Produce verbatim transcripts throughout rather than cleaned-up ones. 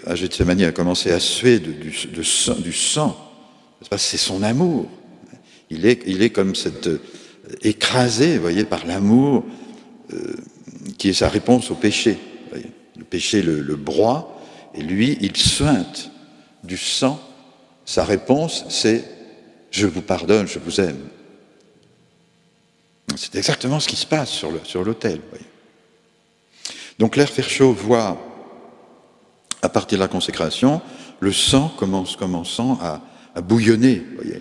qu'à Gethsémani, il a commencé à suer de, du, de sang, du sang, c'est son amour. Il est, il est comme cette, euh, écrasé, vous voyez, par l'amour euh, qui est sa réponse au péché. Voyez. Le péché le, le broie, et lui, il suinte du sang. Sa réponse, c'est « je vous pardonne, je vous aime ». C'est exactement ce qui se passe sur, le, sur l'autel. Voyez. Donc Claire Ferchaud voit, à partir de la consécration, le sang commence, commençant à, à bouillonner. Voyez.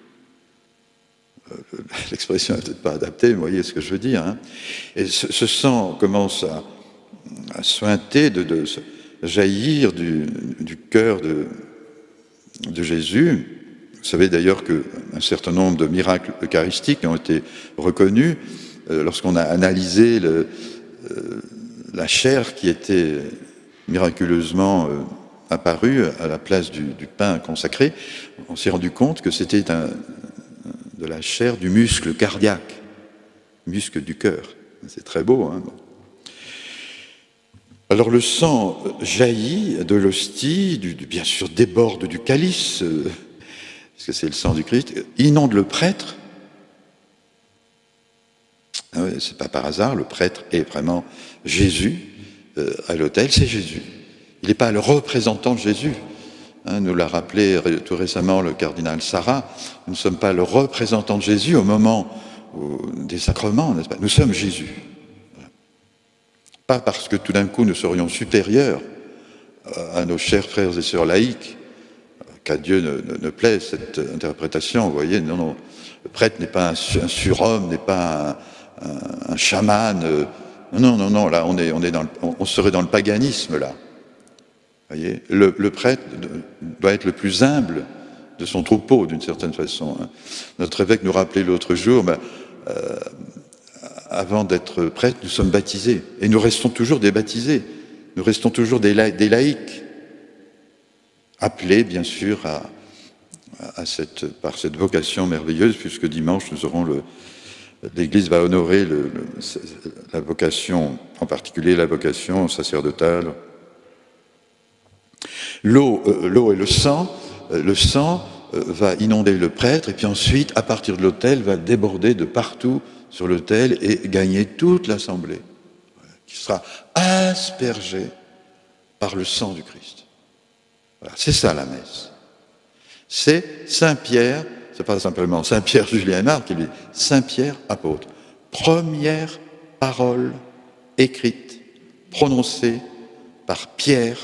Euh, l'expression n'est peut-être pas adaptée, mais vous voyez ce que je veux dire. Hein. Et ce, ce sang commence à, à suinter, de, de, de jaillir du, du cœur de, de Jésus. Vous savez d'ailleurs qu'un certain nombre de miracles eucharistiques ont été reconnus euh, lorsqu'on a analysé le, euh, la chair qui était miraculeusement euh, apparue à la place du, du pain consacré. On s'est rendu compte que c'était un, de la chair du muscle cardiaque, muscle du cœur. C'est très beau, hein. Alors le sang jaillit de l'hostie, du, du, bien sûr déborde du calice, euh, parce que c'est le sang du Christ, inonde le prêtre. Ah ouais, c'est pas par hasard, le prêtre est vraiment Jésus euh, à l'autel, c'est Jésus. Il n'est pas le représentant de Jésus. Hein, nous l'a rappelé tout récemment le cardinal Sarah. Nous ne sommes pas le représentant de Jésus au moment où, des sacrements, n'est-ce pas ? Nous sommes Jésus. Voilà. Pas parce que tout d'un coup nous serions supérieurs à nos chers frères et sœurs laïcs, qu'à Dieu ne, ne, ne plaise cette interprétation, vous voyez, non, non, le prêtre n'est pas un, un surhomme, n'est pas un, un, un chaman, euh, non, non, non, là, on, est, on, est dans le, on, on serait dans le paganisme, là. Vous voyez, le, le prêtre doit être le plus humble de son troupeau, d'une certaine façon. Hein. Notre évêque nous rappelait l'autre jour, ben, euh, avant d'être prêtre, nous sommes baptisés, et nous restons toujours des baptisés, nous restons toujours des, la, des laïcs, appelés, bien sûr, à, à cette, par cette vocation merveilleuse, puisque dimanche, nous aurons le, l'Église va honorer le, le, la vocation, en particulier la vocation sacerdotale. L'eau, euh, l'eau et le sang, euh, le sang euh, va inonder le prêtre, et puis ensuite, à partir de l'autel, va déborder de partout sur l'autel et gagner toute l'assemblée, voilà, qui sera aspergée par le sang du Christ. Voilà, c'est ça la messe. C'est Saint-Pierre, c'est pas simplement Saint-Pierre Julien Aymar qui dit Saint-Pierre apôtre. Première parole écrite, prononcée par Pierre.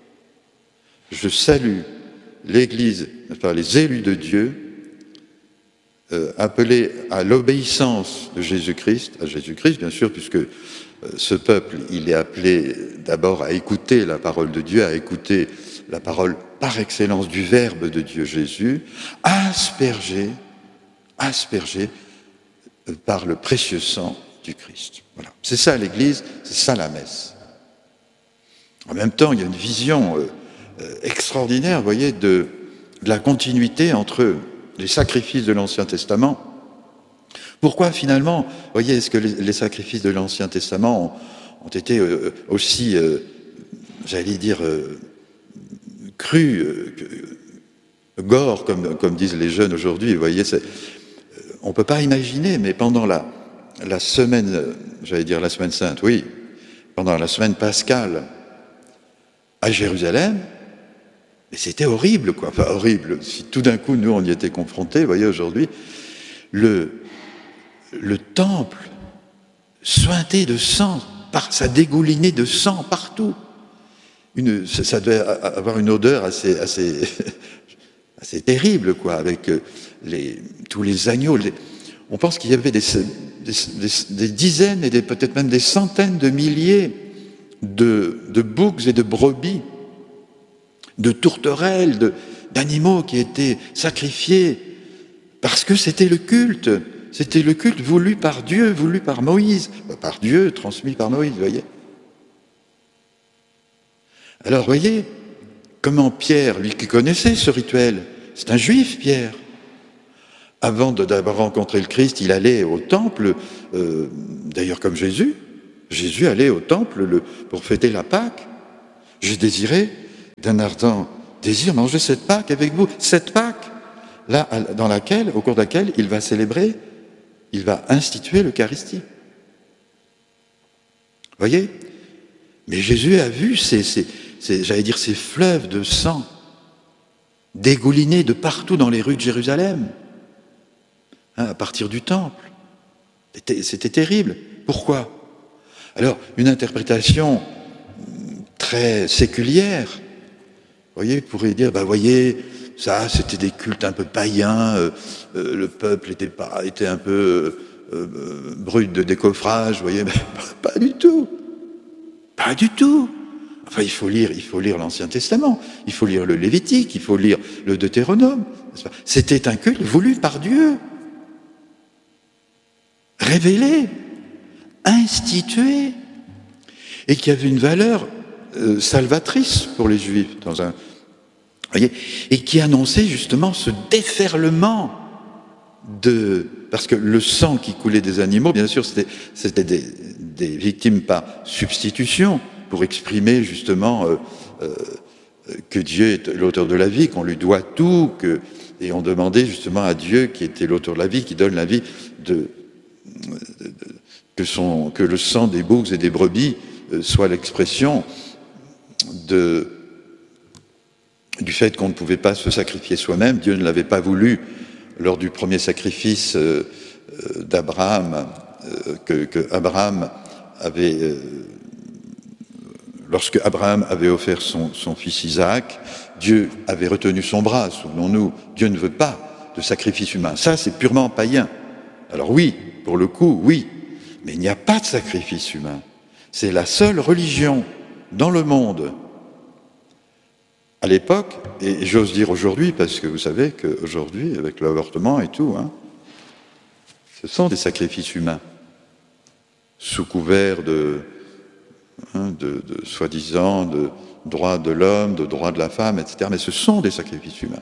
Je salue l'Église, enfin, les élus de Dieu, euh, appelés à l'obéissance de Jésus-Christ, à Jésus-Christ bien sûr, puisque euh, ce peuple, il est appelé d'abord à écouter la parole de Dieu, à écouter la parole par excellence du Verbe de Dieu Jésus, aspergé, aspergé par le précieux sang du Christ. Voilà. C'est ça l'Église, c'est ça la messe. En même temps, il y a une vision euh, euh, extraordinaire, vous voyez, de, de la continuité entre les sacrifices de l'Ancien Testament. Pourquoi finalement, vous voyez, est-ce que les, les sacrifices de l'Ancien Testament ont, ont été euh, aussi, euh, j'allais dire, euh, cru, euh, gore, comme, comme disent les jeunes aujourd'hui, vous voyez, c'est, on ne peut pas imaginer, mais pendant la, la semaine, j'allais dire la semaine sainte, oui, pendant la semaine pascale, à Jérusalem, mais c'était horrible, quoi, enfin horrible, si tout d'un coup, nous, on y était confrontés, vous voyez, aujourd'hui, le, le temple suinté de sang, par, ça dégoulinait de sang partout. Une, ça devait avoir une odeur assez, assez, assez terrible, quoi, avec les, tous les agneaux. Les, on pense qu'il y avait des, des, des, des dizaines et des, peut-être même des centaines de milliers de, de boucs et de brebis, de tourterelles, de, d'animaux qui étaient sacrifiés parce que c'était le culte. C'était le culte voulu par Dieu, voulu par Moïse, par Dieu, transmis par Moïse, vous voyez. Alors, vous voyez, comment Pierre, lui qui connaissait ce rituel, c'est un juif, Pierre. Avant de, d'avoir rencontré le Christ, il allait au temple, euh, d'ailleurs comme Jésus. Jésus allait au temple le, pour fêter la Pâque. J'ai désiré d'un ardent désir manger cette Pâque avec vous. Cette Pâque, là, dans laquelle, au cours de laquelle il va célébrer, il va instituer l'Eucharistie. Voyez? Mais Jésus a vu ces, ces, ces, j'allais dire, ces fleuves de sang dégoulinés de partout dans les rues de Jérusalem, hein, à partir du temple. C'était, c'était terrible. Pourquoi? Alors, une interprétation très séculière, vous voyez, pourrait dire, ben voyez, ça, c'était des cultes un peu païens, euh, euh, le peuple était, pas, était un peu euh, euh, brut de décoffrage, vous voyez, mais pas, pas du tout. Pas du tout. Enfin, il faut lire, il faut lire l'Ancien Testament, il faut lire le Lévitique, il faut lire le Deutéronome. C'était un culte voulu par Dieu, révélé, institué, et qui avait une valeur euh, salvatrice pour les Juifs, dans un, voyez, et qui annonçait justement ce déferlement de, parce que le sang qui coulait des animaux, bien sûr, c'était, c'était des, des victimes par substitution, pour exprimer justement euh, euh, que Dieu est l'auteur de la vie, qu'on lui doit tout, que, et on demandait justement à Dieu, qui était l'auteur de la vie, qui donne la vie, de, de, que, son, que le sang des boucs et des brebis euh, soit l'expression de, du fait qu'on ne pouvait pas se sacrifier soi-même. Dieu ne l'avait pas voulu lors du premier sacrifice euh, euh, d'Abraham, euh, que, que Abraham avait... Euh, Lorsque Abraham avait offert son, son fils Isaac, Dieu avait retenu son bras, souvenons-nous. Dieu ne veut pas de sacrifice humain. Ça, c'est purement païen. Alors oui, pour le coup, oui, mais il n'y a pas de sacrifice humain. C'est la seule religion dans le monde, à l'époque, et j'ose dire aujourd'hui, parce que vous savez qu'aujourd'hui, avec l'avortement et tout, hein, ce sont des sacrifices humains, sous couvert de... Hein, de, de soi-disant de droits de l'homme, de droits de la femme, et cetera. Mais ce sont des sacrifices humains.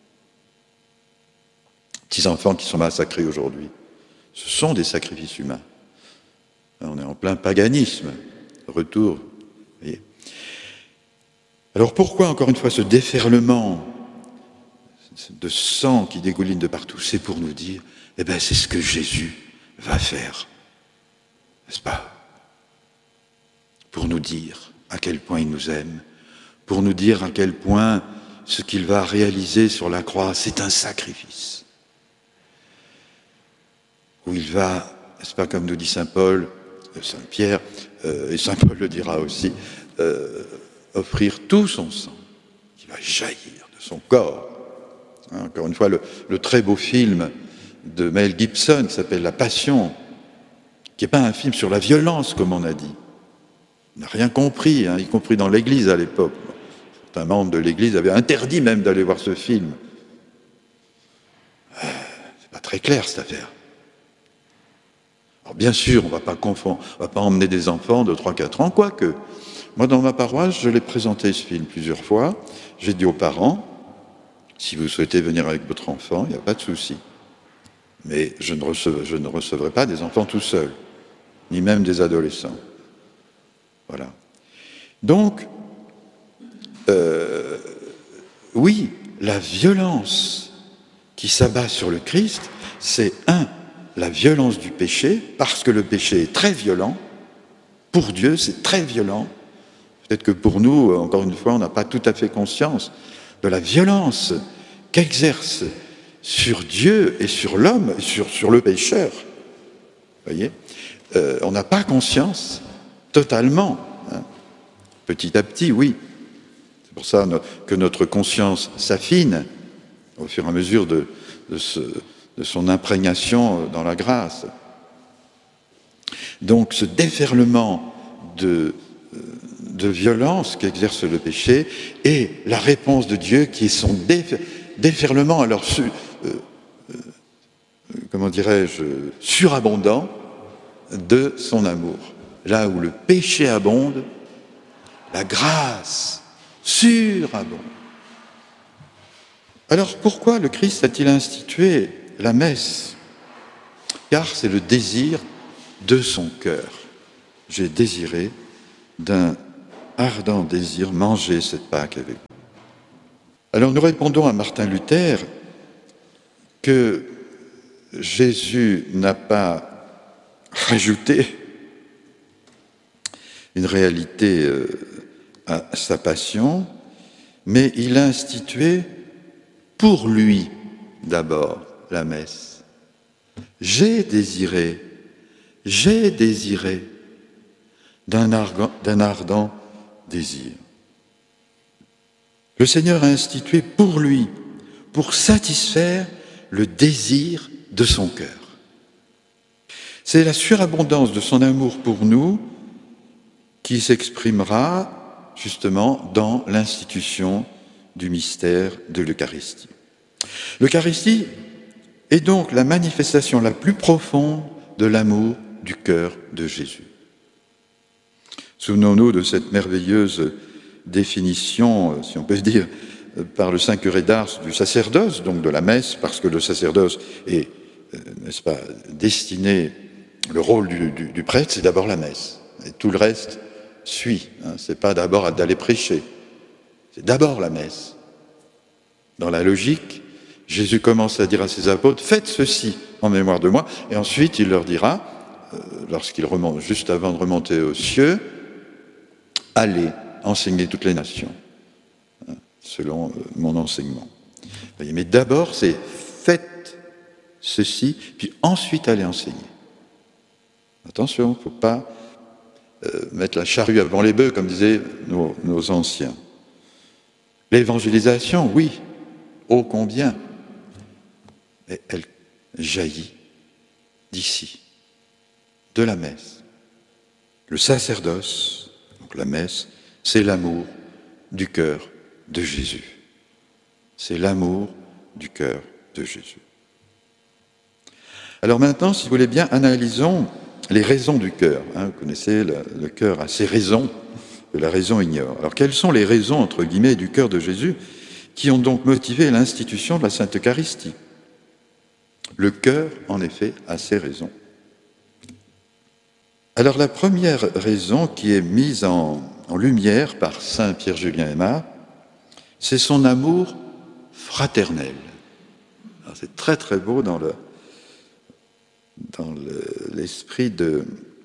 Petits enfants qui sont massacrés aujourd'hui, ce sont des sacrifices humains. On est en plein paganisme. Retour. Vous voyez. Alors pourquoi, encore une fois, ce déferlement de sang qui dégouline de partout? C'est pour nous dire, eh bien, c'est ce que Jésus va faire. N'est-ce pas? Pour nous dire à quel point il nous aime, pour nous dire à quel point ce qu'il va réaliser sur la croix, c'est un sacrifice. Où il va, n'est-ce pas, comme nous dit saint Paul, euh, saint Pierre, euh, et saint Paul le dira aussi, euh, offrir tout son sang, qui va jaillir de son corps. Hein, encore une fois, le, le très beau film de Mel Gibson qui s'appelle La Passion, qui n'est pas un film sur la violence, comme on a dit. On n'a rien compris, hein, y compris dans l'Église à l'époque. Certains membres de l'Église avaient interdit même d'aller voir ce film. Euh, c'est pas très clair cette affaire. Alors bien sûr, on ne va pas confondre, on va pas emmener des enfants de trois quatre ans, quoique. Moi, dans ma paroisse, je l'ai présenté ce film plusieurs fois. J'ai dit aux parents, si vous souhaitez venir avec votre enfant, il n'y a pas de souci. Mais je ne, recevrai, je ne recevrai pas des enfants tout seuls, ni même des adolescents. Voilà. Donc, euh, oui, la violence qui s'abat sur le Christ, c'est un, la violence du péché, parce que le péché est très violent. Pour Dieu, c'est très violent. Peut-être que pour nous, encore une fois, on n'a pas tout à fait conscience de la violence qu'exerce sur Dieu et sur l'homme, et sur, sur le pécheur. Vous voyez, euh, on n'a pas conscience totalement. Hein. Petit à petit, oui. C'est pour ça que notre conscience s'affine au fur et à mesure de, de, ce, de son imprégnation dans la grâce. Donc ce déferlement de, de violence qu'exerce le péché et la réponse de Dieu qui est son défer, déferlement, alors su, euh, euh, comment dirais-je, surabondant de son amour. Là où le péché abonde, la grâce surabonde. Alors pourquoi le Christ a-t-il institué la messe? Car c'est le désir de son cœur. J'ai désiré d'un ardent désir manger cette Pâque avec vous. Alors nous répondons à Martin Luther que Jésus n'a pas rajouté une réalité à sa passion, mais il a institué pour lui d'abord la messe. J'ai désiré, j'ai désiré d'un ardent, d'un ardent désir. Le Seigneur a institué pour lui, pour satisfaire le désir de son cœur. C'est la surabondance de son amour pour nous qui s'exprimera justement dans l'institution du mystère de l'Eucharistie. L'Eucharistie est donc la manifestation la plus profonde de l'amour du cœur de Jésus. Souvenons-nous de cette merveilleuse définition, si on peut dire, par le saint curé d'Ars du sacerdoce, donc de la messe, parce que le sacerdoce est, n'est-ce pas, destiné, le rôle du, du, du prêtre, c'est d'abord la messe. Et tout le reste suit. Hein, c'est pas d'abord d'aller prêcher, c'est d'abord la messe. Dans la logique, Jésus commence à dire à ses apôtres, faites ceci en mémoire de moi, et ensuite il leur dira, euh, lorsqu'il remonte, juste avant de remonter aux cieux, allez enseigner toutes les nations, hein, selon euh, mon enseignement. Mais d'abord, c'est faites ceci, puis ensuite allez enseigner. Attention, il ne faut pas euh, mettre la charrue avant les bœufs, comme disaient nos, nos anciens. L'évangélisation, oui, ô combien, mais elle jaillit d'ici, de la messe. Le sacerdoce, donc la messe, c'est l'amour du cœur de Jésus. C'est l'amour du cœur de Jésus. Alors maintenant, si vous voulez bien, analysons les raisons du cœur. Hein, vous connaissez, le, le cœur a ses raisons que la raison ignore. Alors quelles sont les raisons, entre guillemets, du cœur de Jésus qui ont donc motivé l'institution de la Sainte Eucharistie? Le cœur, en effet, a ses raisons. Alors la première raison qui est mise en, en lumière par saint Pierre Julien Aymar, c'est son amour fraternel. Alors, c'est très très beau dans le dans le, l'esprit de,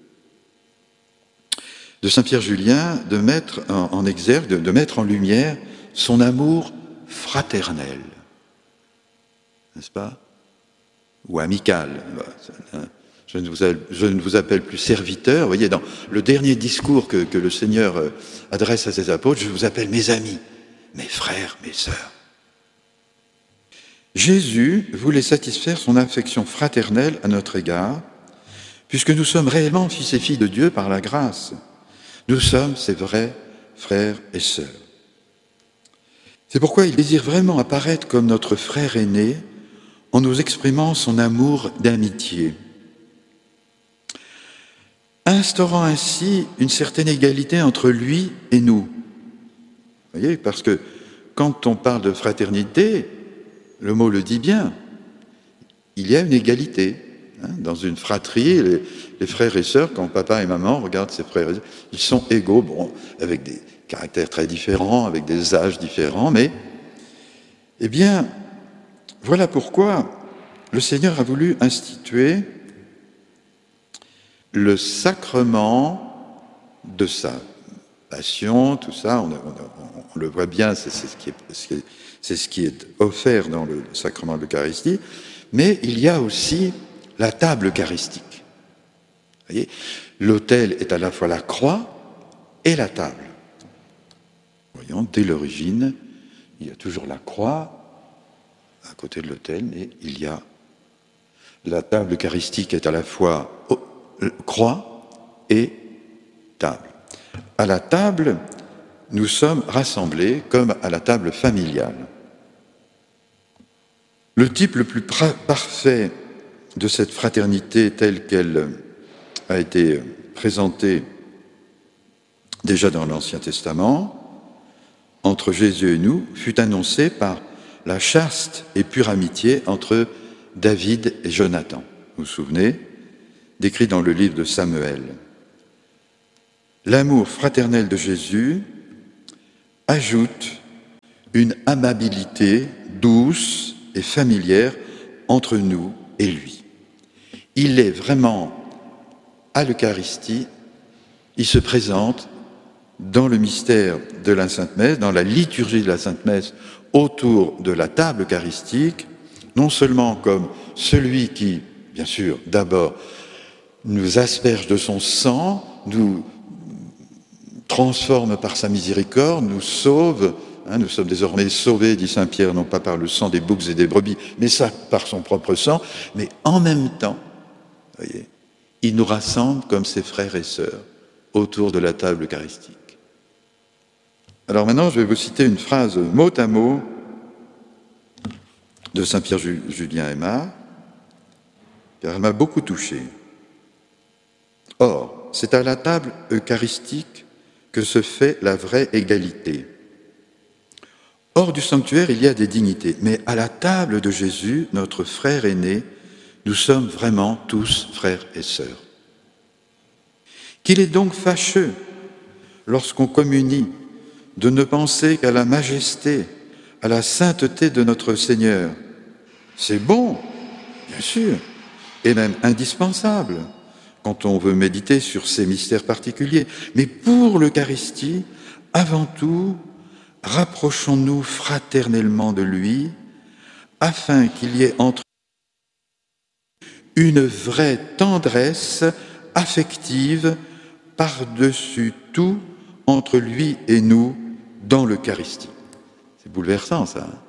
de saint Pierre Julien de mettre en, en exergue, de, de mettre en lumière son amour fraternel, n'est-ce pas? Ou amical. Je ne, vous, je ne vous appelle plus serviteur. Vous voyez, dans le dernier discours que, que le Seigneur adresse à ses apôtres, je vous appelle mes amis, mes frères, mes sœurs. Jésus voulait satisfaire son affection fraternelle à notre égard, puisque nous sommes réellement fils et filles de Dieu par la grâce. Nous sommes ses vrais frères et sœurs. C'est pourquoi il désire vraiment apparaître comme notre frère aîné en nous exprimant son amour d'amitié, instaurant ainsi une certaine égalité entre lui et nous. Vous voyez, parce que quand on parle de fraternité, le mot le dit bien, il y a une égalité. Hein, dans une fratrie, les, les frères et sœurs, quand papa et maman regardent ses frères et sœurs, ils sont égaux, bon, avec des caractères très différents, avec des âges différents, mais, eh bien, voilà pourquoi le Seigneur a voulu instituer le sacrement de sa passion, tout ça, on, on, on le voit bien, c'est, c'est, ce qui est, c'est ce qui est offert dans le sacrement de l'Eucharistie, mais il y a aussi la table eucharistique. Vous voyez, l'autel est à la fois la croix et la table. Voyons, dès l'origine, il y a toujours la croix à côté de l'autel, mais il y a la table eucharistique est à la fois croix et table. À la table, nous sommes rassemblés comme à la table familiale. Le type le plus parfait de cette fraternité telle qu'elle a été présentée déjà dans l'Ancien Testament, entre Jésus et nous, fut annoncé par la chaste et pure amitié entre David et Jonathan. Vous vous souvenez, décrit dans le livre de Samuel. L'amour fraternel de Jésus ajoute une amabilité douce et familière entre nous et lui. Il est vraiment, à l'Eucharistie, il se présente dans le mystère de la Sainte Messe, dans la liturgie de la Sainte Messe, autour de la table eucharistique, non seulement comme celui qui, bien sûr, d'abord, nous asperge de son sang, nous transforme par sa miséricorde, nous sauve. Hein, nous sommes désormais sauvés, dit saint Pierre, non pas par le sang des boucs et des brebis, mais ça par son propre sang. Mais en même temps, voyez, il nous rassemble comme ses frères et sœurs autour de la table eucharistique. Alors maintenant, je vais vous citer une phrase mot à mot de saint Pierre Julien Aymar, car elle m'a beaucoup touché. Or, c'est à la table eucharistique que se fait la vraie égalité. Hors du sanctuaire, il y a des dignités, mais à la table de Jésus, notre frère aîné, nous sommes vraiment tous frères et sœurs. Qu'il est donc fâcheux, lorsqu'on communie, de ne penser qu'à la majesté, à la sainteté de notre Seigneur. C'est bon, bien sûr, et même indispensable, quand on veut méditer sur ces mystères particuliers. Mais pour l'Eucharistie, avant tout, rapprochons-nous fraternellement de lui, afin qu'il y ait entre nous une vraie tendresse affective par-dessus tout entre lui et nous dans l'Eucharistie. C'est bouleversant, ça. Hein?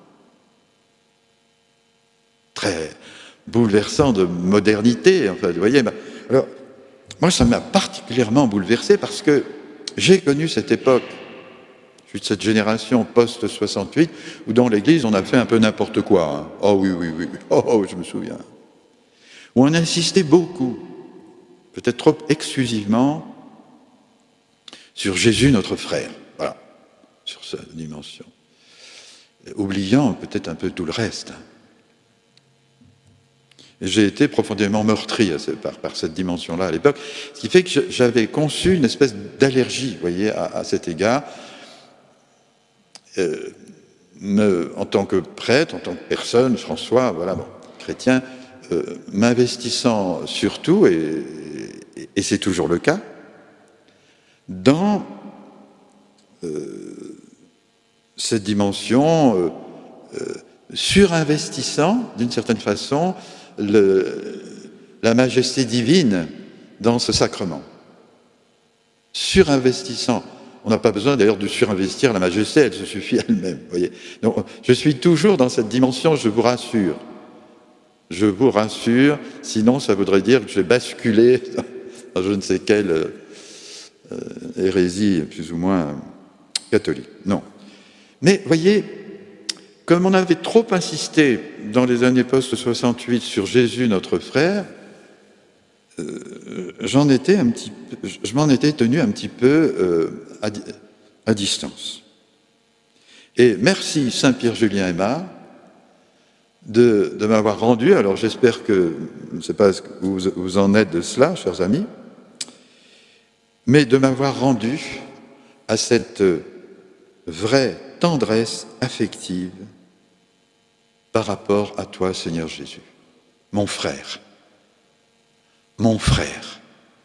Très bouleversant de modernité, enfin, vous voyez. Alors, moi, ça m'a particulièrement bouleversé parce que j'ai connu cette époque. Je suis de cette génération post soixante-huit où dans l'Église, on a fait un peu n'importe quoi. Hein. Oh oui, oui, oui, oh, oh, je me souviens. Où on insistait beaucoup, peut-être trop exclusivement, sur Jésus notre frère. Voilà, sur sa dimension. Oubliant peut-être un peu tout le reste. Et j'ai été profondément meurtri par, par cette dimension-là à l'époque, ce qui fait que j'avais conçu une espèce d'allergie, vous voyez, à, à cet égard. Euh, me, en tant que prêtre, en tant que personne, François, voilà, bon, chrétien, euh, m'investissant surtout, et, et, et c'est toujours le cas, dans euh, cette dimension, euh, euh, surinvestissant, d'une certaine façon, le, la majesté divine dans ce sacrement. Surinvestissant. On n'a pas besoin d'ailleurs de surinvestir la majesté, elle se suffit elle-même. Voyez. Donc, je suis toujours dans cette dimension, je vous rassure. Je vous rassure, sinon ça voudrait dire que j'ai basculé dans je ne sais quelle euh, hérésie plus ou moins catholique. Non. Mais voyez, comme on avait trop insisté dans les années post-soixante-huit sur Jésus notre frère, euh, j'en étais un petit peu, je m'en étais tenu un petit peu euh, à, à distance. Et merci saint Pierre Julien Aymar de, de m'avoir rendu, alors j'espère que, je ne sais pas ce que vous, vous en êtes de cela, chers amis, mais de m'avoir rendu à cette vraie tendresse affective par rapport à toi, Seigneur Jésus, mon frère, mon frère.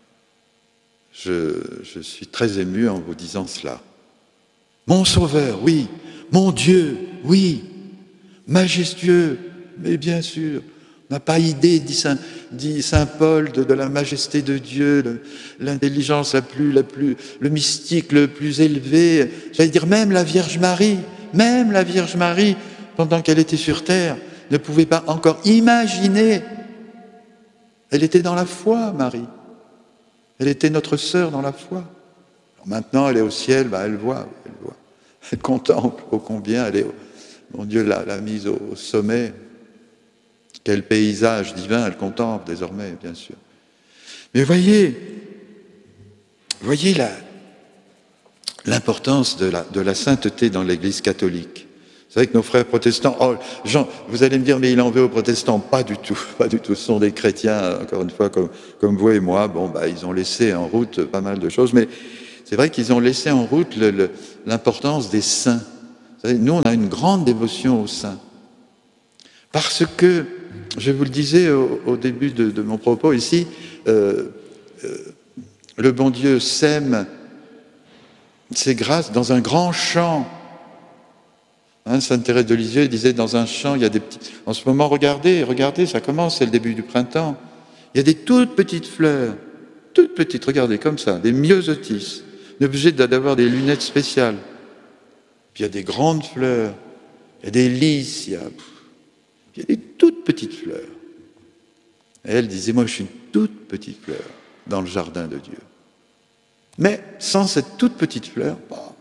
Je, je suis très ému en vous disant cela. Mon Sauveur, oui, mon Dieu, oui, majestueux, mais bien sûr, on n'a pas idée, dit saint, dit saint Paul, de, de la majesté de Dieu, le, l'intelligence la plus, la plus, le mystique le plus élevé, j'allais dire même la Vierge Marie, même la Vierge Marie, pendant qu'elle était sur terre, ne pouvait pas encore imaginer. Elle était dans la foi, Marie. Elle était notre sœur dans la foi. Alors maintenant, elle est au ciel, bah, elle voit, elle voit. Elle contemple ô combien elle est, mon Dieu l'a, l'a mise au, au sommet. Quel paysage divin elle contemple désormais, bien sûr. Mais voyez, voyez la, l'importance de la, de la sainteté dans l'Église catholique. Vous savez que nos frères protestants, oh, Jean, vous allez me dire, mais il en veut aux protestants. Pas du tout, pas du tout. Ce sont des chrétiens, encore une fois, comme, comme vous et moi. Bon, bah, ils ont laissé en route pas mal de choses, mais c'est vrai qu'ils ont laissé en route le, le, l'importance des saints. Vous savez, nous, on a une grande dévotion aux saints. Parce que, je vous le disais au, au début de, de mon propos ici, euh, euh, le bon Dieu sème ses grâces dans un grand champ. Hein, Sainte Thérèse de Lisieux disait, dans un champ, il y a des petits... En ce moment, regardez, regardez, ça commence, c'est le début du printemps. Il y a des toutes petites fleurs, toutes petites, regardez, comme ça, des myosotis. On est obligé d'avoir des lunettes spéciales. Puis il y a des grandes fleurs, il y a des lys, il y a, il y a des toutes petites fleurs. Et elle disait, moi je suis une toute petite fleur dans le jardin de Dieu. Mais sans cette toute petite fleur, bah,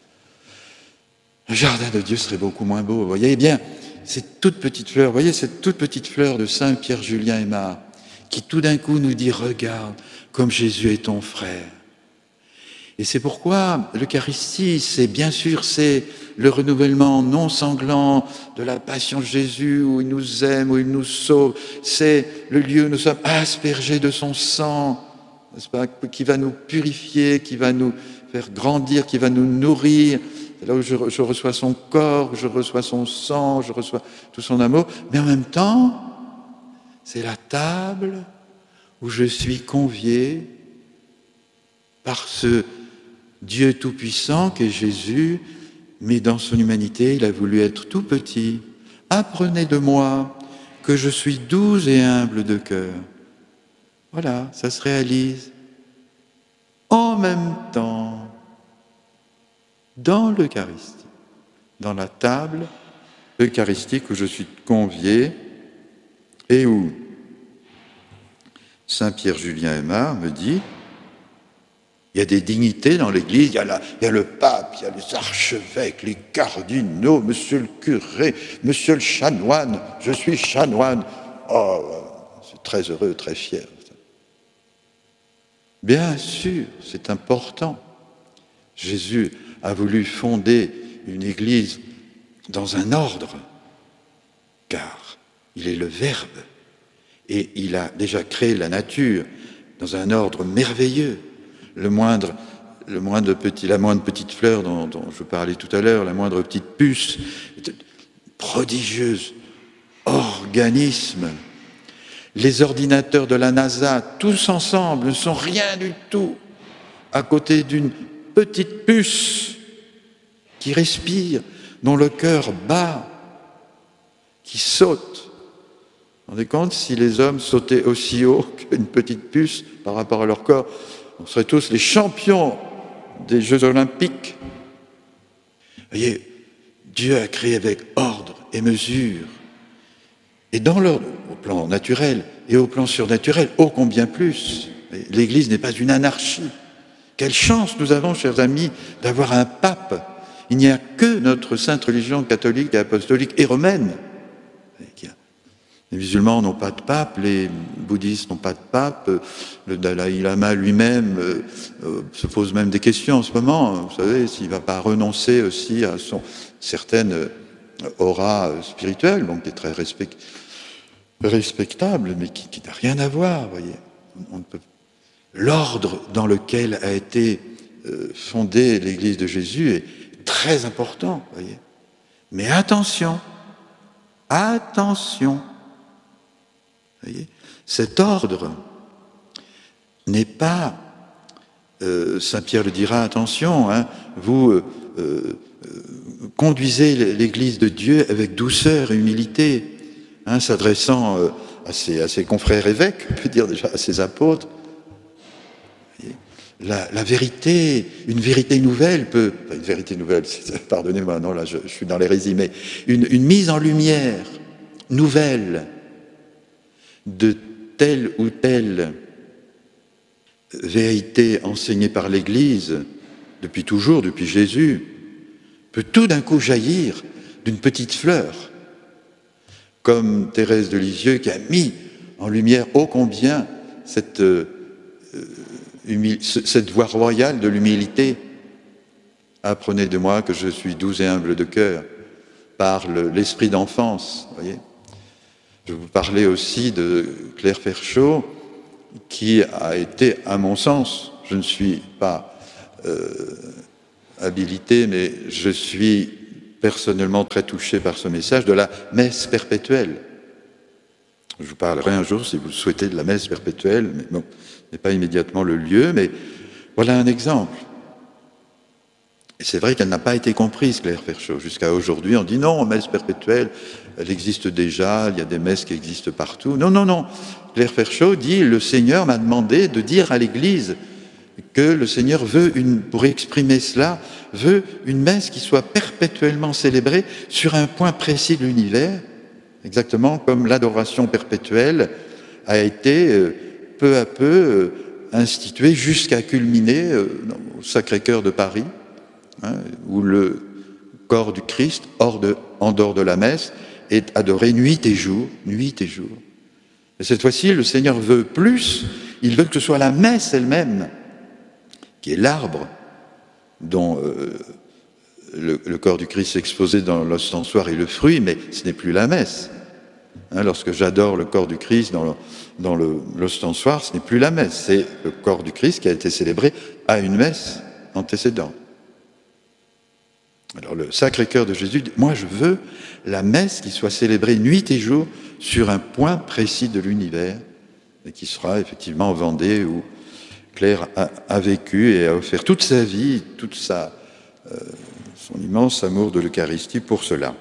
le jardin de Dieu serait beaucoup moins beau. Vous voyez bien, cette toute petite fleur, vous voyez cette toute petite fleur de Saint Pierre Julien Aymar, qui tout d'un coup nous dit, regarde comme Jésus est ton frère. Et c'est pourquoi l'Eucharistie, c'est bien sûr, c'est le renouvellement non sanglant de la passion de Jésus, où il nous aime, où il nous sauve. C'est le lieu où nous sommes aspergés de son sang, n'est-ce pas, qui va nous purifier, qui va nous faire grandir, qui va nous nourrir. C'est là où je, je reçois son corps, je reçois son sang, je reçois tout son amour. Mais en même temps, c'est la table où je suis convié par ce Dieu tout-puissant qu'est Jésus, mais dans son humanité, il a voulu être tout petit. Apprenez de moi que je suis doux et humble de cœur. Voilà, ça se réalise en même temps dans l'Eucharistie, dans la table eucharistique où je suis convié et où Saint Pierre Julien Aymar me dit, il y a des dignités dans l'Église, il y a, la, il y a le pape, il y a les archevêques, les cardinaux, monsieur le curé, monsieur le chanoine, je suis chanoine. Oh, c'est très heureux, très fier. Bien sûr, c'est important. Jésus a voulu fonder une Église dans un ordre, car il est le Verbe, et il a déjà créé la nature dans un ordre merveilleux. Le moindre, le moindre petit, la moindre petite fleur dont, dont je parlais tout à l'heure, la moindre petite puce, prodigieuse, organisme. Les ordinateurs de la NASA, tous ensemble, ne sont rien du tout à côté d'une petite puce qui respire, dont le cœur bat, qui saute. Vous vous rendez compte, si les hommes sautaient aussi haut qu'une petite puce par rapport à leur corps, on serait tous les champions des Jeux Olympiques. Vous voyez, Dieu a créé avec ordre et mesure. Et dans l'ordre, au plan naturel et au plan surnaturel, ô combien plus. L'Église n'est pas une anarchie. Quelle chance nous avons, chers amis, d'avoir un pape. Il n'y a que notre sainte religion catholique et apostolique et romaine. Les musulmans n'ont pas de pape, les bouddhistes n'ont pas de pape, le Dalai Lama lui-même euh, euh, se pose même des questions en ce moment, vous savez, s'il ne va pas renoncer aussi à son certaine euh, aura euh, spirituelle, donc qui est très respect, respectable, mais qui, qui n'a rien à voir, vous voyez. On, on ne peut... L'ordre dans lequel a été euh, fondée l'Église de Jésus est très important, vous voyez. Mais attention, attention. Vous voyez, cet ordre n'est pas, euh, Saint Pierre le dira, attention, hein, vous euh, euh, conduisez l'Église de Dieu avec douceur et humilité, hein, s'adressant euh, à, ses, à ses confrères évêques, on peut dire déjà à ses apôtres. La, la vérité, une vérité nouvelle peut, enfin une vérité nouvelle, pardonnez-moi, non là je, je suis dans l'hérésie, mais une, une mise en lumière nouvelle de telle ou telle vérité enseignée par l'Église depuis toujours, depuis Jésus, peut tout d'un coup jaillir d'une petite fleur, comme Thérèse de Lisieux qui a mis en lumière ô combien cette, euh, humil- cette voie royale de l'humilité. Apprenez de moi que je suis doux et humble de cœur, par le, l'esprit d'enfance, vous voyez. Je vous parlais aussi de Claire Ferchaud, qui a été, à mon sens, je ne suis pas euh, habilité, mais je suis personnellement très touché par ce message de la messe perpétuelle. Je vous parlerai un jour, si vous le souhaitez, de la messe perpétuelle, mais bon, ce n'est pas immédiatement le lieu, mais voilà un exemple. Et c'est vrai qu'elle n'a pas été comprise, Claire Ferchaud. Jusqu'à aujourd'hui, on dit non, messe perpétuelle, elle existe déjà, il y a des messes qui existent partout. Non, non, non. Claire Ferchaud dit, le Seigneur m'a demandé de dire à l'Église que le Seigneur veut, une, pour exprimer cela, veut une messe qui soit perpétuellement célébrée sur un point précis de l'univers, exactement comme l'adoration perpétuelle a été euh, peu à peu euh, instituée jusqu'à culminer euh, au Sacré-Cœur de Paris, hein, où le corps du Christ, hors de, en dehors de la messe, est adoré nuit et jour, nuit et jour. Et cette fois-ci, le Seigneur veut plus, il veut que ce soit la messe elle-même, qui est l'arbre dont euh, le, le corps du Christ est exposé dans l'ostensoir et le fruit, mais ce n'est plus la messe. Hein, lorsque j'adore le corps du Christ dans, le, dans le, l'ostensoir, ce n'est plus la messe, c'est le corps du Christ qui a été célébré à une messe antécédente. Alors le Sacré-Cœur de Jésus dit, moi je veux la messe qui soit célébrée nuit et jour sur un point précis de l'univers, et qui sera effectivement en Vendée où Claire a, a vécu et a offert toute sa vie, toute sa, euh, son immense amour de l'Eucharistie pour cela.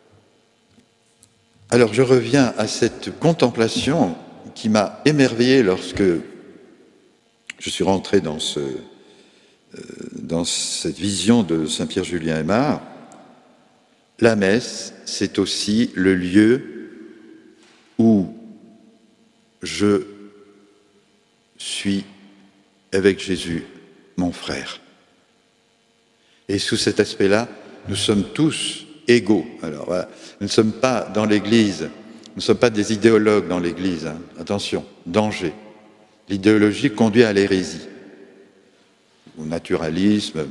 Alors je reviens à cette contemplation qui m'a émerveillé lorsque je suis rentré dans, ce, euh, dans cette vision de Saint-Pierre Julien Aymar. La messe, c'est aussi le lieu où je suis avec Jésus, mon frère. Et sous cet aspect-là, nous sommes tous égaux. Alors voilà, nous ne sommes pas dans l'Église, nous ne sommes pas des idéologues dans l'Église. Hein. Attention, danger. L'idéologie conduit à l'hérésie, au naturalisme.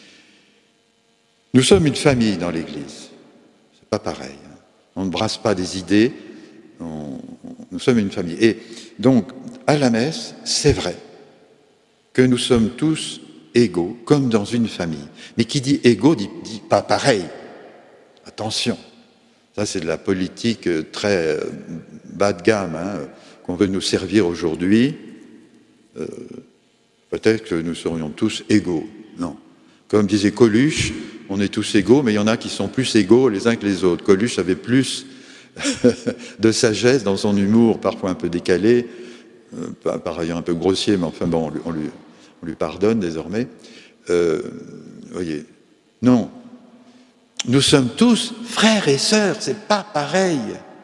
Nous sommes une famille dans l'Église. C'est pas pareil. Hein. On ne brasse pas des idées. On, nous sommes une famille. Et donc, à la messe, c'est vrai que nous sommes tous égaux, comme dans une famille. Mais qui dit égaux dit, dit pas pareil. Attention, ça c'est de la politique très bas de gamme hein, qu'on veut nous servir aujourd'hui. Euh, peut-être que nous serions tous égaux. Non. Comme disait Coluche, on est tous égaux, mais il y en a qui sont plus égaux les uns que les autres. Coluche avait plus de sagesse dans son humour, parfois un peu décalé, euh, par ailleurs un peu grossier, mais enfin bon, on lui, on lui, on lui pardonne désormais. Euh, voyez, non. Nous sommes tous frères et sœurs, c'est pas pareil.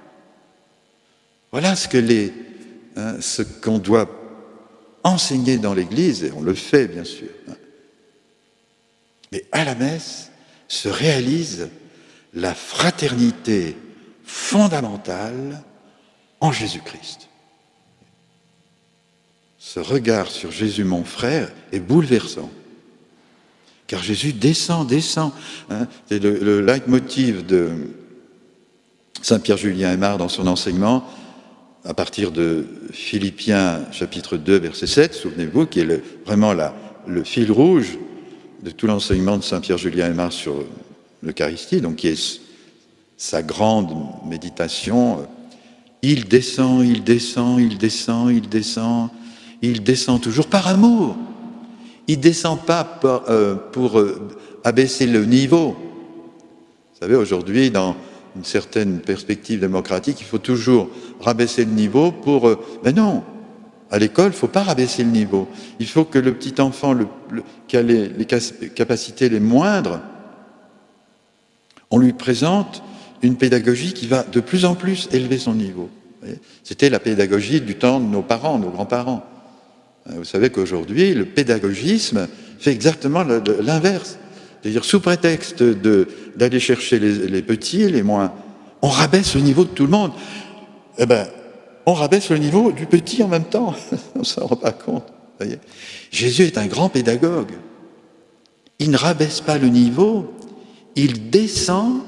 Voilà ce que les, hein, ce qu'on doit enseigner dans l'Église, et on le fait bien sûr. Hein. Mais à la messe se réalise la fraternité fondamentale en Jésus-Christ. Ce regard sur Jésus, mon frère, est bouleversant. Car Jésus descend, descend. Hein. C'est le, le leitmotiv de Saint-Pierre Julien Aymar dans son enseignement, à partir de Philippiens chapitre deux, verset sept, souvenez-vous, qui est le, vraiment la, le fil rouge de tout l'enseignement de Saint-Pierre Julien Aymar sur l'Eucharistie, donc qui est sa grande méditation. Il descend, il descend, il descend, il descend, il descend toujours par amour. Il ne descend pas pour, euh, pour euh, abaisser le niveau. Vous savez, aujourd'hui, dans une certaine perspective démocratique, il faut toujours rabaisser le niveau pour... Euh, mais non, à l'école, il ne faut pas rabaisser le niveau. Il faut que le petit enfant le, le, qui a les, les capacités les moindres, on lui présente une pédagogie qui va de plus en plus élever son niveau. C'était la pédagogie du temps de nos parents, nos grands-parents. Vous savez qu'aujourd'hui, le pédagogisme fait exactement l'inverse. C'est-à-dire, sous prétexte de, d'aller chercher les, les petits, les moins, on rabaisse le niveau de tout le monde. Eh bien, on rabaisse le niveau du petit en même temps. On ne s'en rend pas compte. Voyez. Jésus est un grand pédagogue. Il ne rabaisse pas le niveau, il descend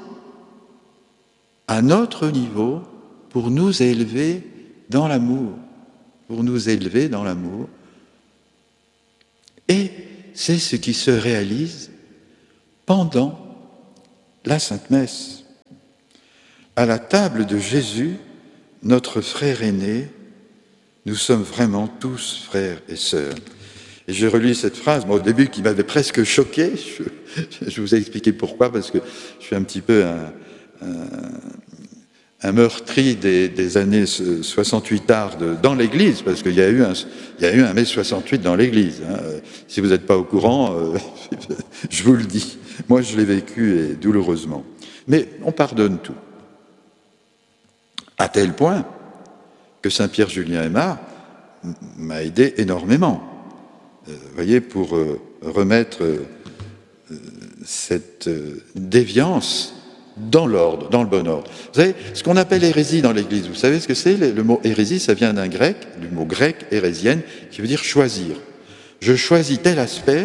à notre niveau pour nous élever dans l'amour. Pour nous élever dans l'amour. Et c'est ce qui se réalise pendant la Sainte Messe. À la table de Jésus, notre frère aîné, nous sommes vraiment tous frères et sœurs. Et j'ai relu cette phrase, moi, au début, qui m'avait presque choqué. Je, je vous ai expliqué pourquoi, parce que je suis un petit peu un, un, un meurtri des, des années soixante-huit tard dans l'Église, parce qu'il y a eu un, il y a eu un mai soixante-huit dans l'Église. Hein. Si vous n'êtes pas au courant, euh, je vous le dis. Moi, je l'ai vécu et douloureusement. Mais on pardonne tout. À tel point que Saint-Pierre Julien Aymar m'a aidé énormément. Vous voyez, pour euh, remettre euh, cette euh, déviance dans l'ordre, dans le bon ordre. Vous savez, ce qu'on appelle hérésie dans l'Église, vous savez ce que c'est? Le mot hérésie, ça vient d'un grec, du mot grec hérésienne, qui veut dire choisir. Je choisis tel aspect,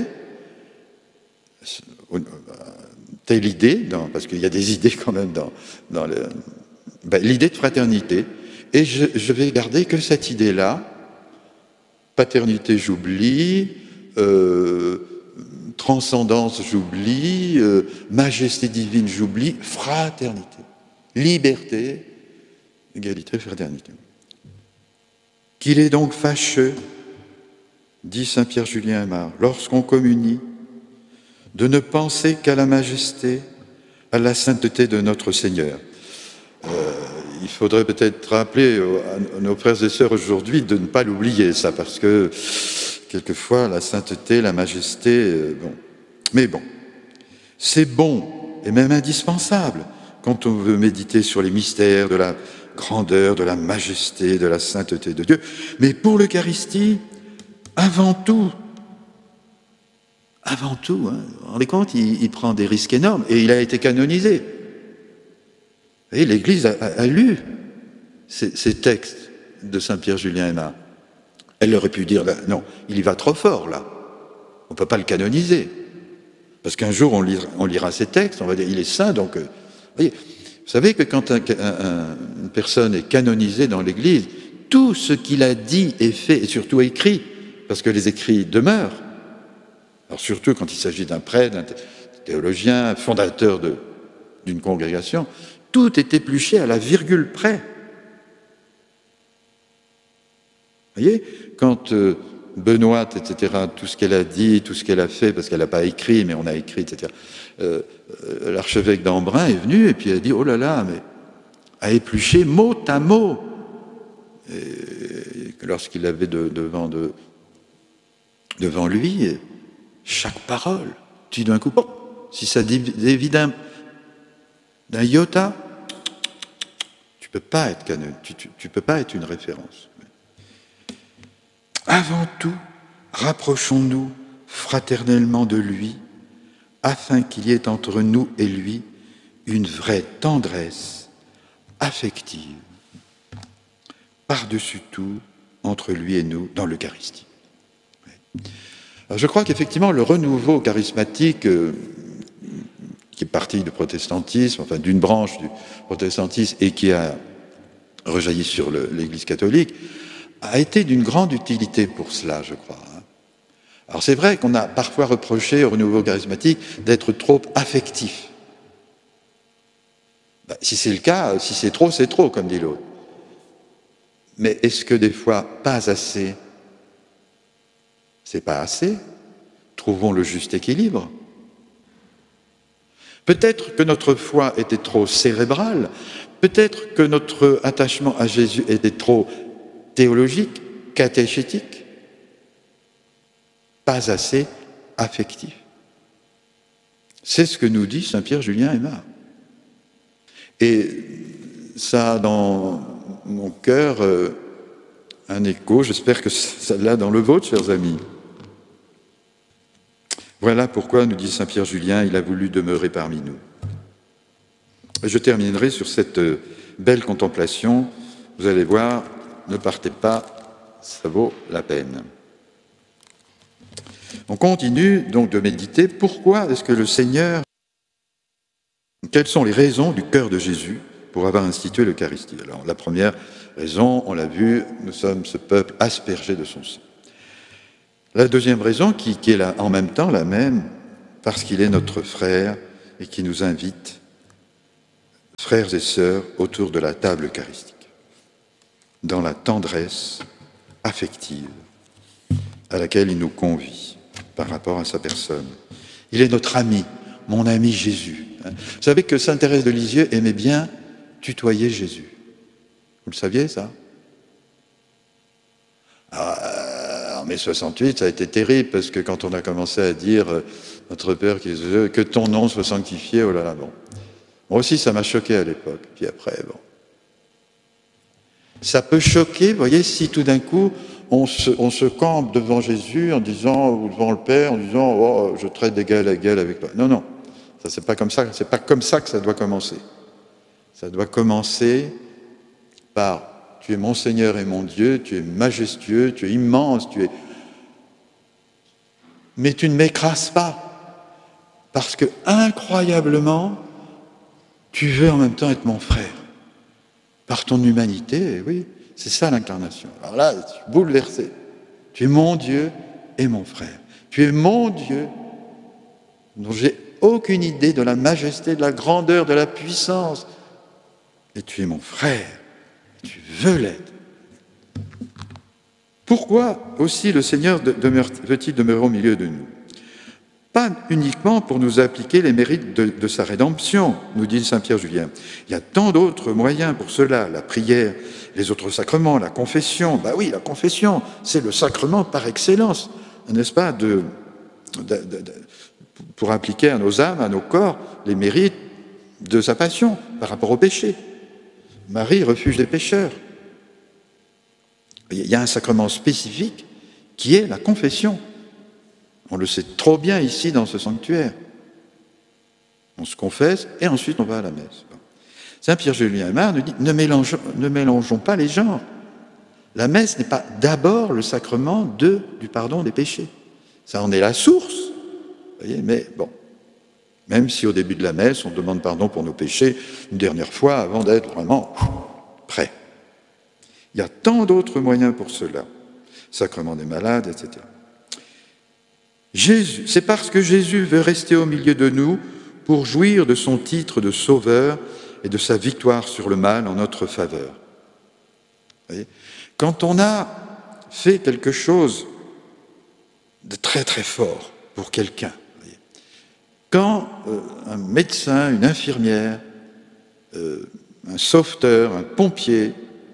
telle idée, dans, parce qu'il y a des idées quand même dans, dans le, ben, l'idée de fraternité, et je, je vais garder que cette idée-là. Paternité, j'oublie, euh, transcendance, j'oublie, euh, majesté divine, j'oublie, fraternité, liberté, égalité, fraternité. Qu'il est donc fâcheux, dit Saint-Pierre Julien Aymar, lorsqu'on communie, de ne penser qu'à la majesté, à la sainteté de notre Seigneur. Euh, il faudrait peut-être rappeler à nos frères et sœurs aujourd'hui de ne pas l'oublier, ça, parce que quelquefois la sainteté, la majesté, euh, bon. Mais bon, c'est bon et même indispensable quand on veut méditer sur les mystères de la grandeur, de la majesté, de la sainteté de Dieu. Mais pour l'Eucharistie, avant tout, avant tout, hein, vous vous rendez compte, il, il prend des risques énormes et il a été canonisé. Et l'Église a, a, a lu ces, ces textes de Saint-Pierre Julien Aymar. Elle aurait pu dire, non, il y va trop fort là, on ne peut pas le canoniser. Parce qu'un jour on lira, on lira ces textes, on va dire, il est saint, donc... Euh, voyez, vous savez que quand un, un, une personne est canonisée dans l'Église, tout ce qu'il a dit et fait, et surtout écrit, parce que les écrits demeurent, alors surtout quand il s'agit d'un prêtre, d'un théologien, fondateur de, d'une congrégation, tout est épluché à la virgule près. Vous voyez, quand euh, Benoît, et cetera, tout ce qu'elle a dit, tout ce qu'elle a fait, parce qu'elle n'a pas écrit, mais on a écrit, et cetera, euh, euh, l'archevêque d'Embrun est venu et puis a dit, oh là là, mais a épluché mot à mot. Et lorsqu'il avait de, devant, de, devant lui, chaque parole, tout d'un coup, bon, si ça dévie d'un, d'un iota, tu peux pas être canon, tu, tu, tu peux pas être une référence. Avant tout, rapprochons-nous fraternellement de lui, afin qu'il y ait entre nous et lui une vraie tendresse affective, par-dessus tout, entre lui et nous, dans l'Eucharistie. Alors je crois qu'effectivement, le renouveau charismatique, euh, qui est parti du protestantisme, enfin d'une branche du protestantisme et qui a rejailli sur le, l'Église catholique, a été d'une grande utilité pour cela, je crois. Alors c'est vrai qu'on a parfois reproché au renouveau charismatique d'être trop affectif. Ben, si c'est le cas, si c'est trop, c'est trop, comme dit l'autre. Mais est-ce que des fois, pas assez? C'est pas assez? Trouvons le juste équilibre. Peut-être que notre foi était trop cérébrale, peut-être que notre attachement à Jésus était trop théologique, catéchétique, pas assez affectif. C'est ce que nous dit Saint-Pierre Julien Aymar. Et ça a dans mon cœur euh, un écho, j'espère que ça l'a dans le vôtre, chers amis. Voilà pourquoi, nous dit Saint-Pierre Julien, il a voulu demeurer parmi nous. Je terminerai sur cette belle contemplation. Vous allez voir, ne partez pas, ça vaut la peine. On continue donc de méditer. Pourquoi est-ce que le Seigneur... Quelles sont les raisons du cœur de Jésus pour avoir institué l'Eucharistie? Alors, la première raison, on l'a vu, nous sommes ce peuple aspergé de son sang. La deuxième raison, qui, qui est la, en même temps la même, parce qu'il est notre frère et qui nous invite, frères et sœurs, autour de la table eucharistique, dans la tendresse affective à laquelle il nous convie par rapport à sa personne. Il est notre ami, mon ami Jésus. Vous savez que sainte Thérèse de Lisieux aimait bien tutoyer Jésus. Vous le saviez, ça? Ah, en mai soixante-huit, ça a été terrible, parce que quand on a commencé à dire euh, « Notre Père qui est aux cieux, que ton nom soit sanctifié », oh là là, bon. Moi aussi, ça m'a choqué à l'époque. Puis après, bon. Ça peut choquer, vous voyez, si tout d'un coup, on se, on se campe devant Jésus en disant, ou devant le Père, en disant « Oh, je traite d'égal à égal avec toi ». Non, non, ça c'est pas comme ça, c'est pas comme ça que ça doit commencer. Ça doit commencer par « Tu es mon Seigneur et mon Dieu, tu es majestueux, tu es immense, tu es... » Mais tu ne m'écrases pas, parce que, incroyablement, tu veux en même temps être mon frère. Par ton humanité, oui, c'est ça l'incarnation. Alors là, je suis bouleversé. Tu es mon Dieu et mon frère. Tu es mon Dieu, dont j'ai aucune idée de la majesté, de la grandeur, de la puissance. Et tu es mon frère. Tu veux l'être. Pourquoi aussi le Seigneur demeure, veut-il demeurer au milieu de nous? Pas uniquement pour nous appliquer les mérites de, de sa rédemption, nous dit saint Pierre Julien. Il y a tant d'autres moyens pour cela, la prière, les autres sacrements, la confession. Ben oui, la confession, c'est le sacrement par excellence, n'est-ce pas, de, de, de, de, pour appliquer à nos âmes, à nos corps, les mérites de sa passion par rapport au péché. Marie, refuge des pécheurs. Il y a un sacrement spécifique qui est la confession. On le sait trop bien ici dans ce sanctuaire. On se confesse et ensuite on va à la messe. Saint Pierre Julien Aymar nous dit ne mélangeons, ne mélangeons pas les genres. La messe n'est pas d'abord le sacrement de, du pardon des péchés. Ça en est la source. Vous voyez, mais bon, même si au début de la messe on demande pardon pour nos péchés une dernière fois avant d'être vraiment prêt. Il y a tant d'autres moyens pour cela. Sacrement des malades, et cetera. Jésus, c'est parce que Jésus veut rester au milieu de nous pour jouir de son titre de sauveur et de sa victoire sur le mal en notre faveur. Vous voyez ? Quand on a fait quelque chose de très très fort pour quelqu'un, vous voyez, quand euh, un médecin, une infirmière, euh, un sauveteur, un pompier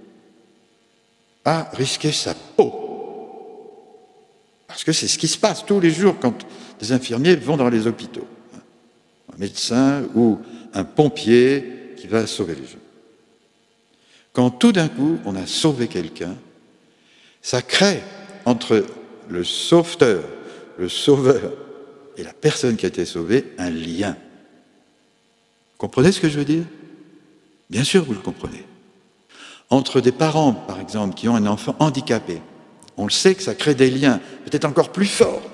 a risqué sa peau, parce que c'est ce qui se passe tous les jours quand des infirmiers vont dans les hôpitaux. Un médecin ou un pompier qui va sauver les gens. Quand tout d'un coup, on a sauvé quelqu'un, ça crée entre le sauveteur, le sauveur et la personne qui a été sauvée un lien. Vous comprenez ce que je veux dire? Bien sûr, vous le comprenez. Entre des parents, par exemple, qui ont un enfant handicapé, on le sait que ça crée des liens, peut-être encore plus forts.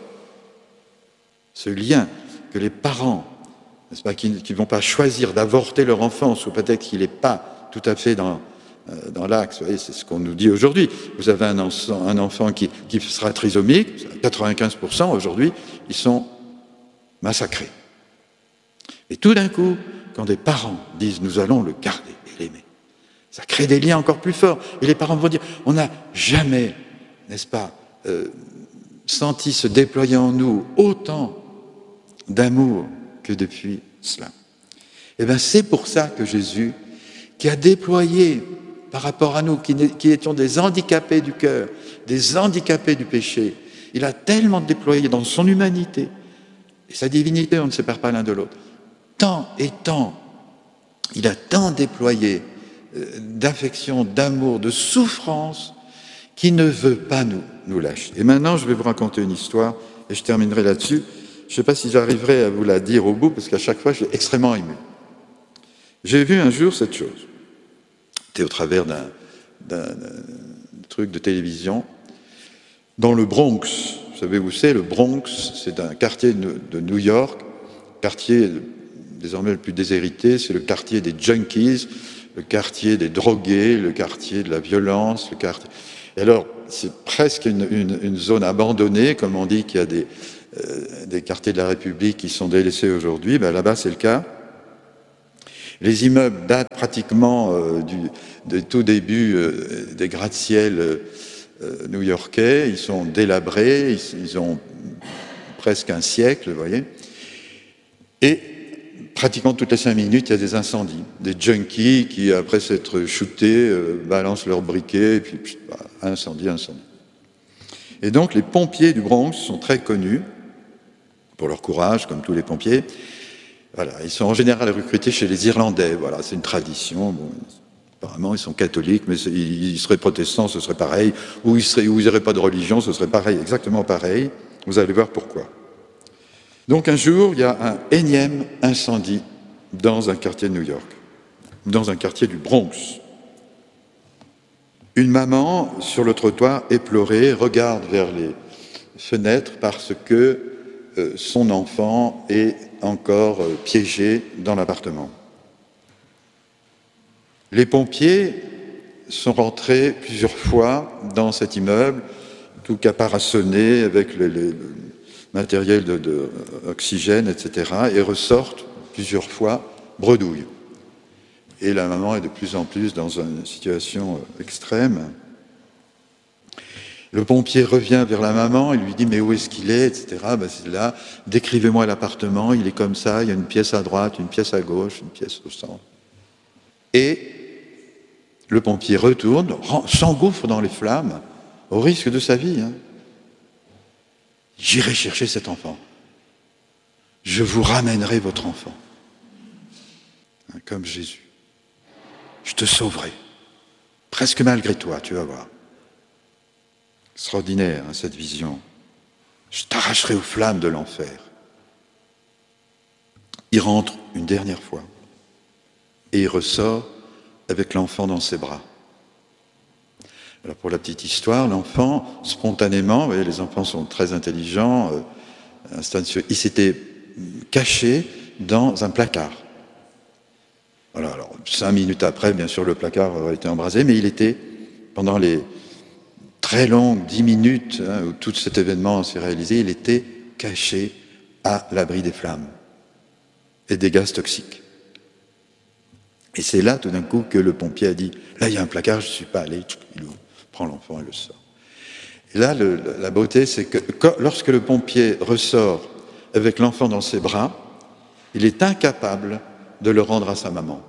Ce lien que les parents, n'est-ce pas, qui ne vont pas choisir d'avorter leur enfant sous prétexte qu'il n'est pas tout à fait dans, euh, dans l'axe. Vous voyez, c'est ce qu'on nous dit aujourd'hui. Vous avez un enfant, un enfant qui, qui sera trisomique, quatre-vingt-quinze pour cent aujourd'hui, ils sont massacrés. Et tout d'un coup, quand des parents disent « nous allons le garder et l'aimer », ça crée des liens encore plus forts. Et les parents vont dire « on n'a jamais, n'est-ce pas, euh, senti se déployer en nous autant d'amour que depuis cela. » Et bien c'est pour ça que Jésus, qui a déployé par rapport à nous, qui, qui étions des handicapés du cœur, des handicapés du péché, il a tellement déployé dans son humanité et sa divinité, on ne sépare pas l'un de l'autre, tant et tant, il a tant déployé euh, d'affection, d'amour, de souffrance, qui ne veut pas nous, nous lâcher. Et maintenant, je vais vous raconter une histoire, et je terminerai là-dessus. Je ne sais pas si j'arriverai à vous la dire au bout, parce qu'à chaque fois, je suis extrêmement ému. J'ai vu un jour cette chose. C'était au travers d'un, d'un, d'un truc de télévision. Dans le Bronx, vous savez où c'est? Le Bronx, c'est un quartier de New York, quartier désormais le plus déshérité, c'est le quartier des junkies, le quartier des drogués, le quartier de la violence, le quartier... Et alors, c'est presque une, une, une zone abandonnée, comme on dit qu'il y a des, euh, des quartiers de la République qui sont délaissés aujourd'hui, ben là-bas c'est le cas. Les immeubles datent pratiquement euh, du de tout début euh, des gratte-ciel euh, new-yorkais, ils sont délabrés, ils, ils ont presque un siècle, vous voyez. Et pratiquement toutes les cinq minutes, il y a des incendies, des junkies qui, après s'être shootés, euh, balancent leurs briquets, et puis pff, bah, incendie, incendie. Et donc les pompiers du Bronx sont très connus pour leur courage, comme tous les pompiers. Voilà, ils sont en général recrutés chez les Irlandais, voilà, c'est une tradition. Bon, apparemment, ils sont catholiques, mais ils seraient protestants, ce serait pareil, ou ils n'auraient pas de religion, ce serait pareil, exactement pareil. Vous allez voir pourquoi. Donc un jour, il y a un énième incendie dans un quartier de New York, dans un quartier du Bronx. Une maman, sur le trottoir, éplorée, regarde vers les fenêtres parce que euh, son enfant est encore euh, piégé dans l'appartement. Les pompiers sont rentrés plusieurs fois dans cet immeuble, tout caparaçonné avec le, le, le matériel de, de oxygène, et cetera, et ressortent plusieurs fois bredouille. Et la maman est de plus en plus dans une situation extrême. Le pompier revient vers la maman, il lui dit « mais où est-ce qu'il est ?» et cetera. Ben, c'est là, décrivez-moi l'appartement, il est comme ça, il y a une pièce à droite, une pièce à gauche, une pièce au centre. Et le pompier retourne, s'engouffre dans les flammes, au risque de sa vie. Hein. J'irai chercher cet enfant. Je vous ramènerai votre enfant. Hein, comme Jésus. Je te sauverai. Presque malgré toi, tu vas voir. Extraordinaire, hein, cette vision. Je t'arracherai aux flammes de l'enfer. Il rentre une dernière fois. Et il ressort avec l'enfant dans ses bras. Alors pour la petite histoire, l'enfant, spontanément, vous voyez, les enfants sont très intelligents, euh, il s'était caché dans un placard. Voilà, alors cinq minutes après, bien sûr, le placard aurait été embrasé, mais il était, pendant les très longues dix minutes hein, où tout cet événement s'est réalisé, il était caché à l'abri des flammes et des gaz toxiques. Et c'est là, tout d'un coup, que le pompier a dit « Là, il y a un placard, je ne suis pas allé. » Il prend l'enfant et le sort. Et là, le, la beauté, c'est que quand, lorsque le pompier ressort avec l'enfant dans ses bras, il est incapable de le rendre à sa maman.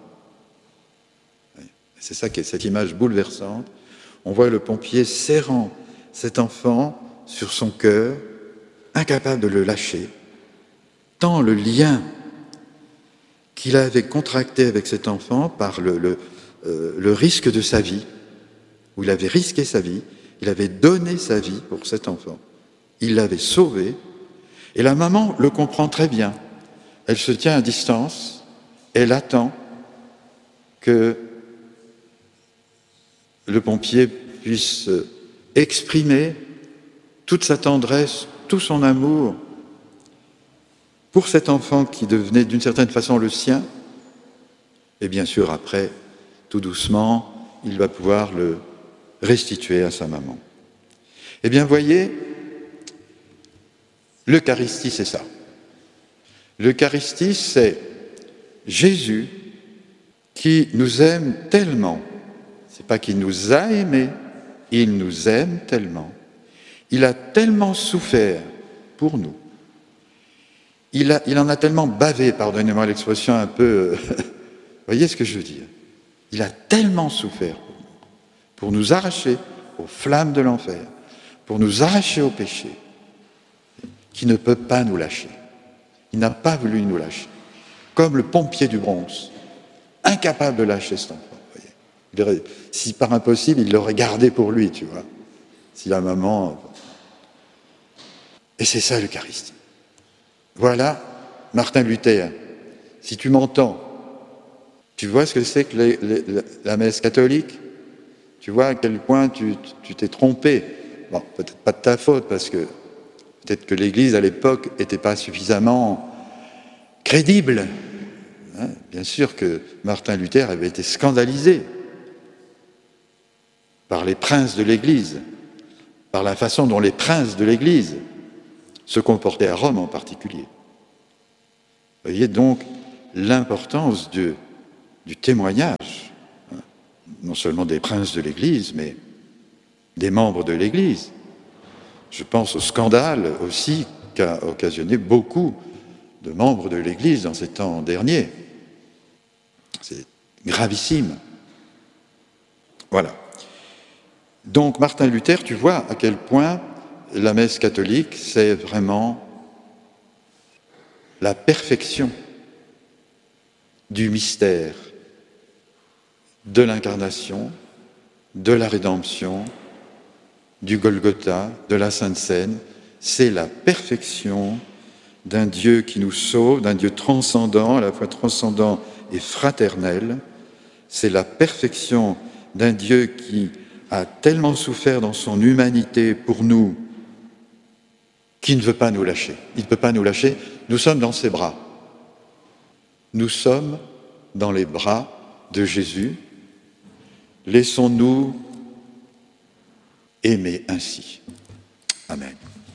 C'est ça qui est cette image bouleversante. On voit le pompier serrant cet enfant sur son cœur, incapable de le lâcher, tant le lien qu'il avait contracté avec cet enfant par le, le, euh, le risque de sa vie, où il avait risqué sa vie, il avait donné sa vie pour cet enfant, il l'avait sauvé, et la maman le comprend très bien. Elle se tient à distance, elle attend que le pompier puisse exprimer toute sa tendresse, tout son amour, pour cet enfant qui devenait d'une certaine façon le sien, et bien sûr après, tout doucement, il va pouvoir le restituer à sa maman. Eh bien, voyez, l'Eucharistie, c'est ça. L'Eucharistie, c'est Jésus qui nous aime tellement. C'est pas qu'il nous a aimés, il nous aime tellement. Il a tellement souffert pour nous. Il, a, il en a tellement bavé, pardonnez-moi l'expression un peu... Vous voyez ce que je veux dire? Il a tellement souffert pour nous, pour nous arracher aux flammes de l'enfer, pour nous arracher au péché, qu'il ne peut pas nous lâcher. Il n'a pas voulu nous lâcher. Comme le pompier du Bronx, incapable de lâcher cet enfant. Vous voyez. Il aurait, si par impossible, il l'aurait gardé pour lui, tu vois. Si la maman... Et c'est ça l'Eucharistie. Voilà, Martin Luther, si tu m'entends, tu vois ce que c'est que les, les, la messe catholique? Tu vois à quel point tu, tu t'es trompé. Bon, peut-être pas de ta faute, parce que peut-être que l'Église à l'époque n'était pas suffisamment crédible. Hein, bien sûr que Martin Luther avait été scandalisé. par les princes de l'Église, par la façon dont les princes de l'Église se comportaient à Rome en particulier. Vous voyez donc l'importance de, du témoignage, hein, non seulement des princes de l'Église, mais des membres de l'Église. Je pense au scandale aussi qu'a occasionné beaucoup de membres de l'Église dans ces temps derniers. C'est gravissime. Voilà. Donc Martin Luther, tu vois à quel point la messe catholique, c'est vraiment la perfection du mystère de l'incarnation, de la rédemption, du Golgotha, de la Sainte Seine. C'est la perfection d'un Dieu qui nous sauve, d'un Dieu transcendant, à la fois transcendant et fraternel. C'est la perfection d'un Dieu qui a tellement souffert dans son humanité pour nous, qu'il ne veut pas nous lâcher. Il ne peut pas nous lâcher. Nous sommes dans ses bras. Nous sommes dans les bras de Jésus. Laissons-nous aimer ainsi. Amen.